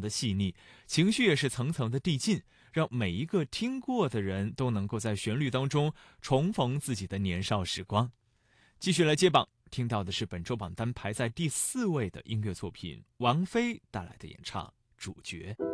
的细腻，情绪也是层层的递进，让每一个听过的人都能够在旋律当中重逢自己的年少时光。继续来接榜，听到的是本周榜单排在第4位的音乐作品，王菲带来的演唱《主角》。